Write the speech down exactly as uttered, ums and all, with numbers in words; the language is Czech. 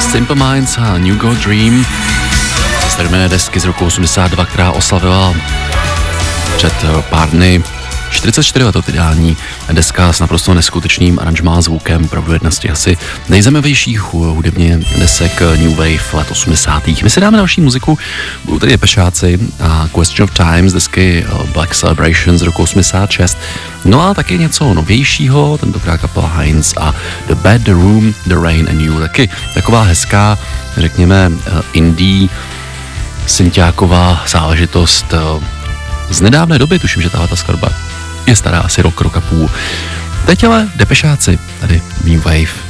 Simple Minds a New Gold Dream ze staré desky z roku osmdesát dva, která oslavila před pár dny čtyřicet čtyři let, to ideální deska s naprosto neskutečným aranžmá zvukem, opravdu jedna z těch asi nejzajímavějších hudebně desek New Wave let osmdesátých. My si dáme další muziku, budou tady Depešáci a Question of Time z desky Black Celebration z roku osmdesát šest. No a taky něco novějšího, tentokrát kapela Heinz a The Bed, The Room, The Rain and You. Taky taková hezká, řekněme, indie, synťáková záležitost z nedávné doby, tuším, že tahle ta skladba je stará asi rok, rok a půl. Teď ale Depešáci, tady New Wave.